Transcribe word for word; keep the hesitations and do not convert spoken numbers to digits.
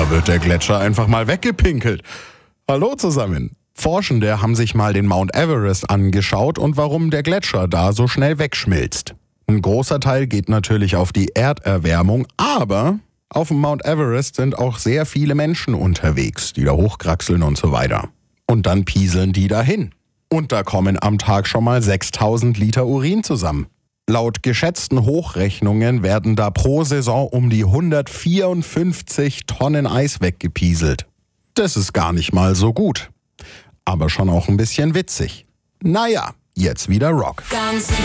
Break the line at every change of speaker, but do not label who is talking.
Da wird der Gletscher einfach mal weggepinkelt. Hallo zusammen. Forschende haben sich mal den Mount Everest angeschaut und warum der Gletscher da so schnell wegschmilzt. Ein großer Teil geht natürlich auf die Erderwärmung, aber auf dem Mount Everest sind auch sehr viele Menschen unterwegs, die da hochkraxeln und so weiter. Und dann pieseln die dahin. Und da kommen am Tag schon mal sechstausend Liter Urin zusammen. Laut geschätzten Hochrechnungen werden da pro Saison um die hundertvierundfünfzig Tonnen Eis weggepieselt. Das ist gar nicht mal so gut. Aber schon auch ein bisschen witzig. Naja, jetzt wieder Rock. Ganz